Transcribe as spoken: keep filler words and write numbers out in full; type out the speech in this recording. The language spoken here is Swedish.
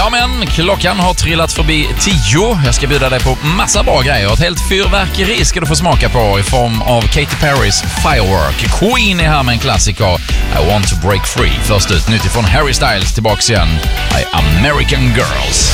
Ja, men klockan har trillat förbi tio. Jag ska bjuda dig på massa bra grejer. Ett helt fyrverkeri ska du få smaka på i form av Katy Perrys Firework. Queen är här med en klassiker, I Want to Break Free. Först ut, nytt ifrån Harry Styles, tillbaks igen, I American Girls.